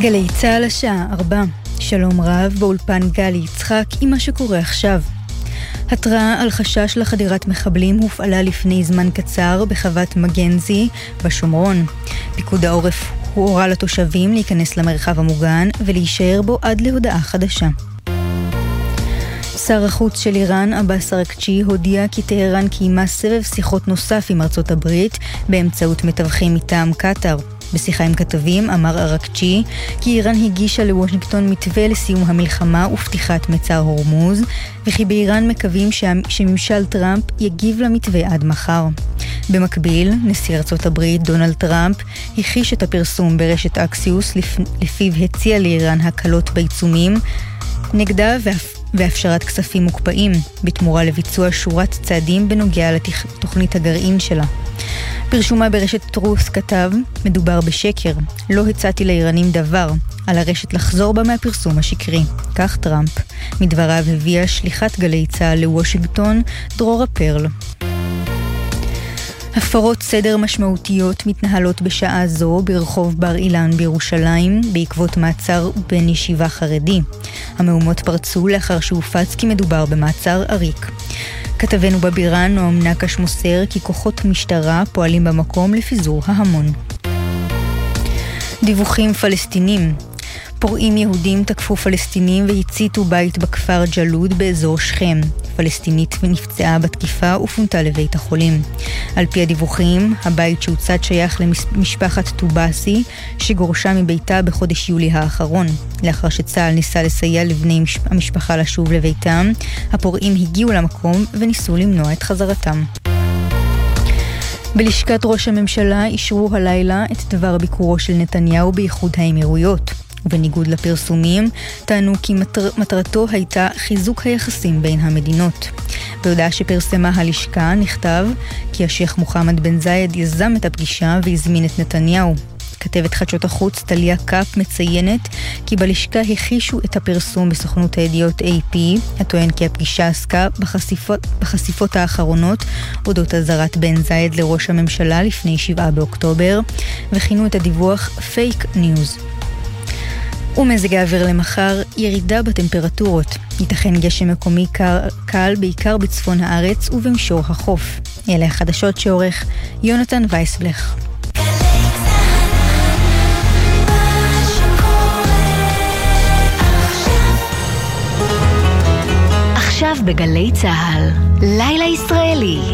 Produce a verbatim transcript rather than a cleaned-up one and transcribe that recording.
גלי צהל השעה ארבע. שלום רב, באולפן גלי יצחק עם מה שקורה עכשיו. התראה על חשש לחדירת מחבלים הופעלה לפני זמן קצר בחוות מגנזי בשומרון. פיקוד העורף הורה לתושבים להיכנס למרחב המוגן ולהישאר בו עד להודעה חדשה. שר החוץ של איראן, עבאס אראקצ'י, הודיע כי טהרן קיימה סבב שיחות נוסף עם ארצות הברית באמצעות מתווכים מטעם קטר. בשיחה עם כתבים אמר אראקצ'י כי איראן הגישה לוושינגטון מתווה לסיום המלחמה ופתיחת מצר הורמוז, וכי באיראן מקווים שממשל טראמפ יגיב למתווה עד מחר. במקביל, נשיא ארצות הברית דונלד טראמפ הכחיש את הפרסום ברשת אקסיוס לפיו הציע לאיראן הקלות בעיצומים נגדה ואפשרת כספים מוקפאים בתמורה לביצוע שורת צעדים בנוגע לתוכנית הגרעין שלה. פרשומה ברשת טרוס כתב, מדובר בשקר, לא הצעתי לאיראנים דבר, על הרשת לחזור בה מהפרסום השקרי. כך טראמפ. מדבריו הביאה שליחת גלי צהל לוושינגטון דרורה פרל. הפרות סדר משמעותיות מתנהלות בשעה זו ברחוב בר אילן בירושלים בעקבות מעצר בן ישיבה חרדי. המהומות פרצו לאחר שהופץ כי מדובר במעצר עריק. כתבנו בבירה נועם נקש מוסר כי כוחות משטרה פועלים במקום לפיזור ההמון. דיווחים פלסטינים. פורעים יהודים תקפו פלסטינים והציתו בית בכפר ג'לוד באזור שכם. פלסטינית ונפצעה בתקיפה ופונתה לבית החולים. על פי הדיווחים, הבית שהוצת שייך למשפחת טובאסי שגורשה מביתה בחודש יולי האחרון. לאחר שצה"ל ניסה לסייע לבני המשפחה לשוב לביתם, הפורעים הגיעו למקום וניסו למנוע את חזרתם. בלשכת ראש הממשלה אישרו הלילה את דבר ביקורו של נתניהו באיחוד האמירויות. ובניגוד לפרסומים, טענו כי מטר, מטרתו הייתה חיזוק היחסים בין המדינות. בהודעה שפרסמה הלשכה נכתב כי השייך מוחמד בן זייד יזם את הפגישה והזמין את נתניהו. כתבת חדשות החוץ טליה קאפ מציינת כי בלשכה הכישו את הפרסום בסוכנות הידיעות איי פי, הטוען כי הפגישה עסקה בחשיפות, בחשיפות האחרונות אודות הזרת בן זייד לראש הממשלה לפני שבעה באוקטובר, וכינו את הדיווח פייק ניוז. ומזג האוויר למחר, ירידה בטמפרטורות. ייתכן גשם מקומי קר, קל בעיקר בצפון הארץ ובמישור החוף. אלה החדשות שעורך יונתן וייסבלך. עכשיו בגלי צהל, לילה ישראלי.